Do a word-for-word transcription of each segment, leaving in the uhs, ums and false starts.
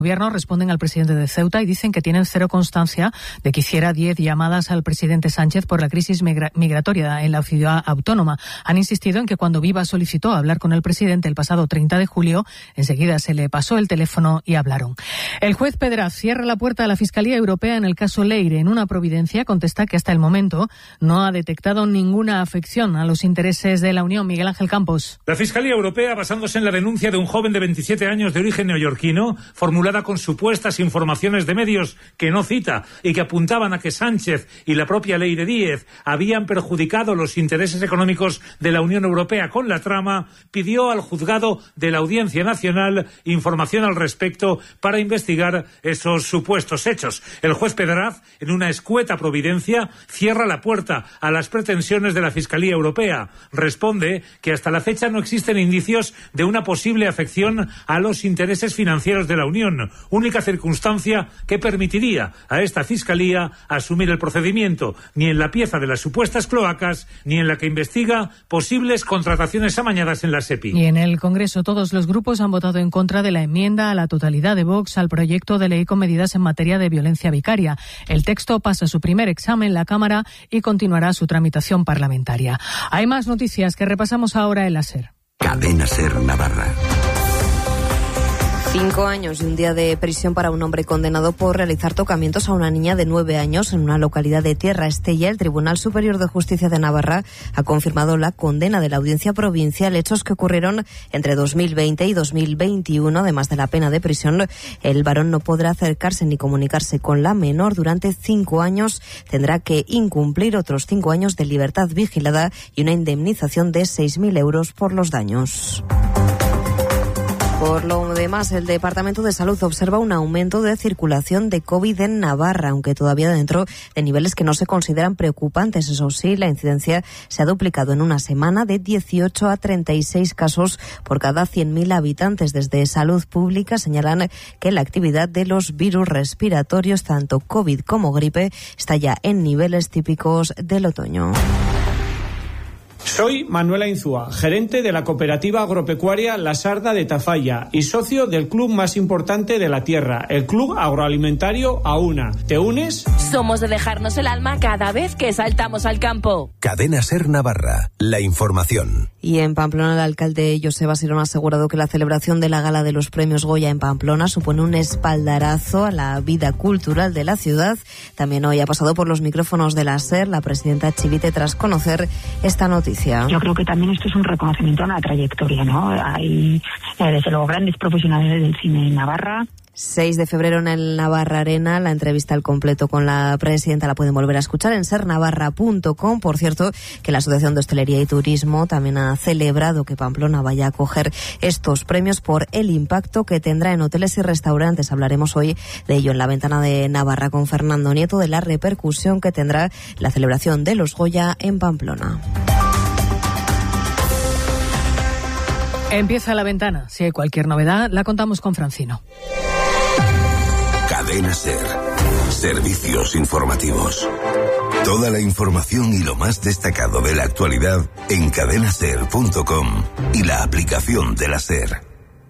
Gobierno responden al presidente de Ceuta y dicen que tienen cero constancia de que hiciera diez llamadas al presidente Sánchez por la crisis migra- migratoria en la ciudad autónoma. Han insistido en que cuando Viva solicitó hablar con el presidente el pasado treinta de julio, enseguida se le pasó el teléfono y hablaron. El juez Pedraz cierra la puerta a la Fiscalía Europea en el caso Leire. En una providencia contesta que hasta el momento no ha detectado ninguna afección a los intereses de la Unión. Miguel Ángel Campos. La Fiscalía Europea, basándose en la denuncia de un joven de veintisiete años de origen neoyorquino, formulada con supuestas informaciones de medios que no cita y que apuntaban a que Sánchez y la propia Leire Díez habían perjudicado los intereses económicos de la Unión Europea con la trama, pidió al juzgado de la Audiencia Nacional información al respecto para investigar esos supuestos hechos. El juez Pedraz, en una escueta providencia, cierra la puerta a las pretensiones de la Fiscalía Europea. Responde que hasta la fecha no existen indicios de una posible afección a los intereses financieros de la Unión, única circunstancia que permitiría a esta Fiscalía asumir el procedimiento, ni en la pieza de las supuestas cloacas, ni en la que investiga posibles contrataciones amañadas en la SEPI. Y en el Congreso todos los grupos han votado en contra de la enmienda a la totalidad de Vox al proyecto de ley con medidas en materia de violencia vicaria. El texto pasa su primer examen en la Cámara y continuará su tramitación parlamentaria. Hay más noticias que repasamos ahora en la SER. Cadena SER Navarra. Cinco años y un día de prisión para un hombre condenado por realizar tocamientos a una niña de nueve años en una localidad de Tierra Estella. El Tribunal Superior de Justicia de Navarra ha confirmado la condena de la Audiencia Provincial, hechos que ocurrieron entre dos mil veinte y dos mil veintiuno. Además de la pena de prisión, el varón no podrá acercarse ni comunicarse con la menor durante cinco años. Tendrá que incumplir otros cinco años de libertad vigilada y una indemnización de seis mil euros por los daños. Por lo demás, el Departamento de Salud observa un aumento de circulación de COVID en Navarra, aunque todavía dentro de niveles que no se consideran preocupantes. Eso sí, la incidencia se ha duplicado en una semana de dieciocho a treinta y seis casos por cada cien mil habitantes. Desde Salud Pública señalan que la actividad de los virus respiratorios, tanto COVID como gripe, está ya en niveles típicos del otoño. Soy Manuela Inzúa, gerente de la cooperativa agropecuaria La Sarda de Tafalla y socio del club más importante de la tierra, el Club Agroalimentario AUNA. ¿Te unes? Somos de dejarnos el alma cada vez que saltamos al campo. Cadena SER Navarra, la información. Y en Pamplona, el alcalde Joseba Sirón ha asegurado que la celebración de la gala de los premios Goya en Pamplona supone un espaldarazo a la vida cultural de la ciudad. También hoy ha pasado por los micrófonos de la SER la presidenta Chivite tras conocer esta noticia. Yo creo que también esto es un reconocimiento a una trayectoria, ¿no? Hay, desde luego, grandes profesionales del cine en Navarra. seis de febrero en el Navarra Arena. La entrevista al completo con la presidenta la pueden volver a escuchar en ser navarra punto com. Por cierto, que la Asociación de Hostelería y Turismo también ha celebrado que Pamplona vaya a acoger estos premios por el impacto que tendrá en hoteles y restaurantes. Hablaremos hoy de ello en la ventana de Navarra con Fernando Nieto, de la repercusión que tendrá la celebración de los Goya en Pamplona. Empieza la ventana. Si hay cualquier novedad, la contamos con Francino. Cadena SER. Servicios informativos. Toda la información y lo más destacado de la actualidad en cadena ser punto com y la aplicación de la SER.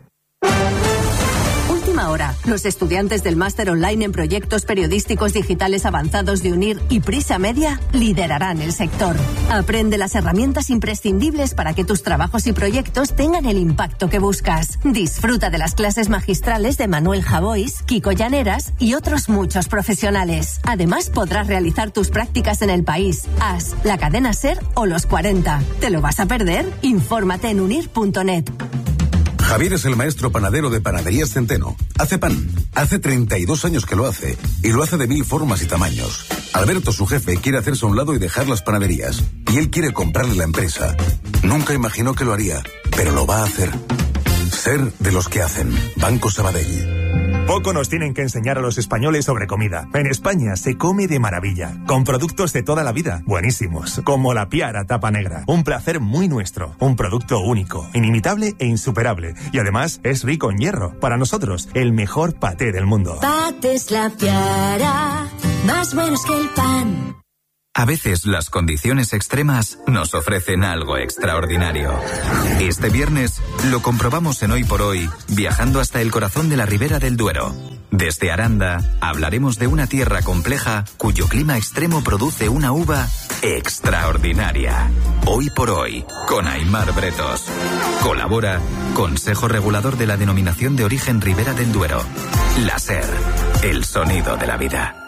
Hora. Los estudiantes del máster online en proyectos periodísticos digitales avanzados de UNIR y Prisa Media liderarán el sector. Aprende las herramientas imprescindibles para que tus trabajos y proyectos tengan el impacto que buscas. Disfruta de las clases magistrales de Manuel Javois, Kiko Llaneras y otros muchos profesionales. Además, podrás realizar tus prácticas en el país, A S, la cadena SER o los cuarenta. ¿Te lo vas a perder? Infórmate en unir punto net. Javier es el maestro panadero de Panaderías Centeno. Hace pan. Hace treinta y dos años que lo hace. Y lo hace de mil formas y tamaños. Alberto, su jefe, quiere hacerse a un lado y dejar las panaderías. Y él quiere comprarle la empresa. Nunca imaginó que lo haría, pero lo va a hacer. Ser de los que hacen. Banco Sabadell. Poco nos tienen que enseñar a los españoles sobre comida. En España se come de maravilla, con productos de toda la vida, buenísimos, como la Piara Tapa Negra. Un placer muy nuestro, un producto único, inimitable e insuperable. Y además es rico en hierro. Para nosotros, el mejor paté del mundo. Patés La Piara, más buenos que el pan. A veces las condiciones extremas nos ofrecen algo extraordinario. Este viernes lo comprobamos en Hoy por Hoy, viajando hasta el corazón de la Ribera del Duero. Desde Aranda hablaremos de una tierra compleja cuyo clima extremo produce una uva extraordinaria. Hoy por Hoy, con Aimar Bretos. Colabora Consejo Regulador de la Denominación de Origen Ribera del Duero. La SER, el sonido de la vida.